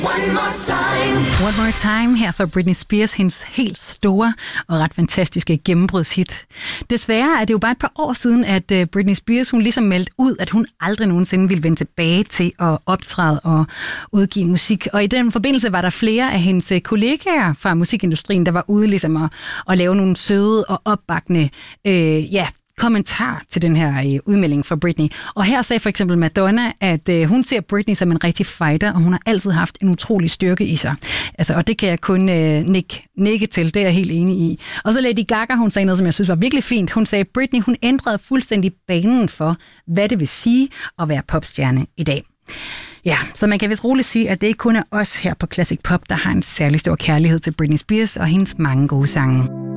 One More Time her for Britney Spears, hendes helt store og ret fantastiske gennembrudshit. Desværre er det jo bare et par år siden, at Britney Spears hun ligesom meldte ud, at hun aldrig nogensinde ville vende tilbage til at optræde og udgive musik. Og i den forbindelse var der flere af hendes kollegaer fra musikindustrien, der var ude ligesom at lave nogle søde og opbakkende kommentar til den her udmelding for Britney. Og her sagde for eksempel Madonna, at hun ser Britney som en rigtig fighter, og hun har altid haft en utrolig styrke i sig. Altså, og det kan jeg kun nikke til, det er jeg helt enig i. Og så Lady Gaga, hun sagde noget, som jeg synes var virkelig fint. Hun sagde, at Britney, hun ændrede fuldstændig banen for, hvad det vil sige at være popstjerne i dag. Ja, så man kan vist roligt sige, at det ikke kun er os her på Classic Pop, der har en særlig stor kærlighed til Britney Spears og hendes mange gode sange.